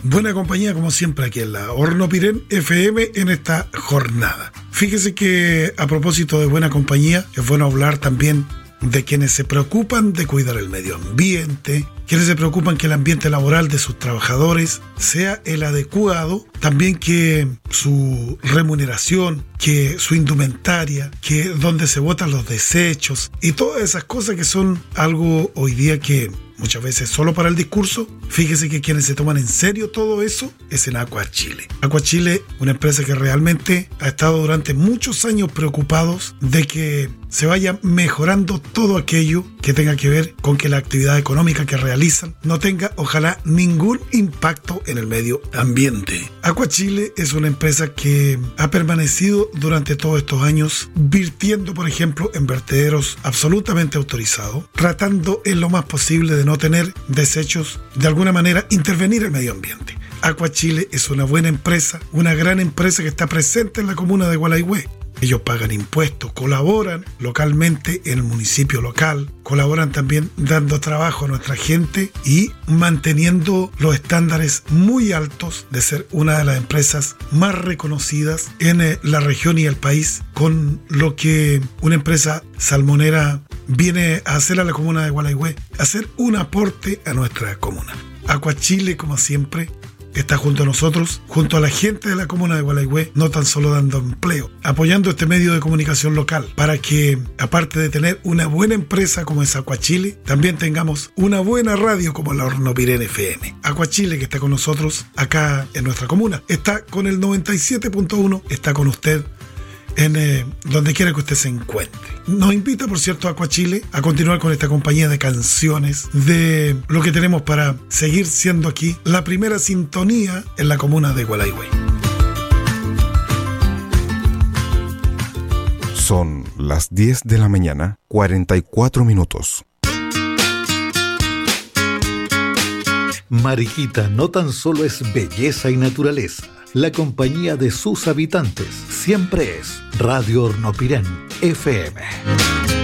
Buena compañía como siempre aquí en la Hornopiren FM en esta jornada. Fíjese que a propósito de buena compañía, es bueno hablar también de quienes se preocupan de cuidar el medio ambiente, quienes se preocupan que el ambiente laboral de sus trabajadores sea el adecuado, también que su remuneración, que su indumentaria, que donde se botan los desechos y todas esas cosas que son algo hoy día que muchas veces solo para el discurso. Fíjese que quienes se toman en serio todo eso es en Aqua Chile. Aqua Chile, una empresa que realmente ha estado durante muchos años preocupados de que se vaya mejorando todo aquello que tenga que ver con que la actividad económica que realizan no tenga, ojalá, ningún impacto en el medio ambiente. Aqua Chile es una empresa que ha permanecido durante todos estos años virtiendo, por ejemplo, en vertederos absolutamente autorizados, tratando en lo más posible de no tener desechos, de alguna manera intervenir el medio ambiente. Aqua Chile es una buena empresa, una gran empresa que está presente en la comuna de Gualeguay. Ellos pagan impuestos, colaboran localmente en el municipio local, colaboran también dando trabajo a nuestra gente y manteniendo los estándares muy altos de ser una de las empresas más reconocidas en la región y el país, con lo que una empresa salmonera viene a hacer a la comuna de Gualeguay, hacer un aporte a nuestra comuna. Aqua Chile, como siempre, está junto a nosotros, junto a la gente de la comuna de Gualeguay, no tan solo dando empleo, apoyando este medio de comunicación local, para que, aparte de tener una buena empresa como es Aqua Chile, también tengamos una buena radio como la Hornopiren FM. Aqua Chile, que está con nosotros acá en nuestra comuna, está con el 97.1, está con usted en donde quiera que usted se encuentre. Nos invita, por cierto, Aqua Chile a continuar con esta compañía de canciones, de lo que tenemos para seguir siendo aquí la primera sintonía en la comuna de Gualeguay. Son las 10 de la mañana, 44 minutos. Mariquita no tan solo es belleza y naturaleza. La compañía de sus habitantes siempre es Radio Hornopiren FM.